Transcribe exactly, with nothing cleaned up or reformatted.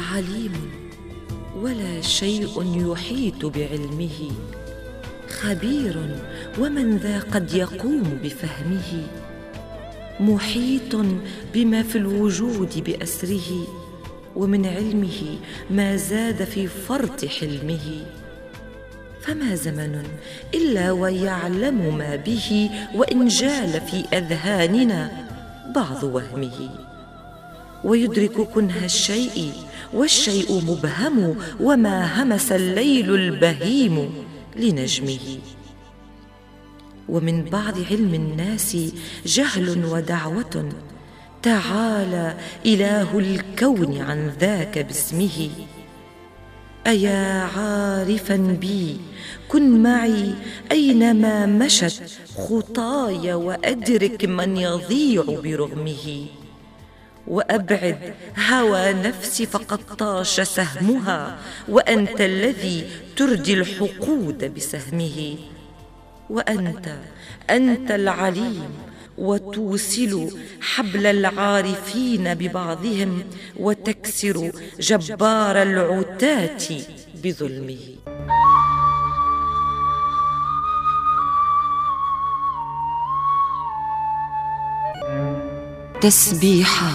عليم ولا شيء يحيط بعلمه، خبير ومن ذا قد يقوم بفهمه، محيط بما في الوجود بأسره، ومن علمه ما زاد في فرط حلمه. فما زمن إلا ويعلم ما به، وإن جال في أذهاننا بعض وهمه، ويدرك كنه الشيء والشيء مبهم، وما همس الليل البهيم لنجمه. ومن بعض علم الناس جهل ودعوة، تعالى إله الكون عن ذاك باسمه. أيا عارفا بي كن معي أينما مشت خطاي، وأدرك من يضيع برغمه، وأبعد هوى نفسي فقد طاش سهمها، وأنت الذي تردي الحقود بسهمه. وأنت أنت العليم وتوصل حبل العارفين ببعضهم، وتكسر جبار العتاة بظلمه. تسبيحة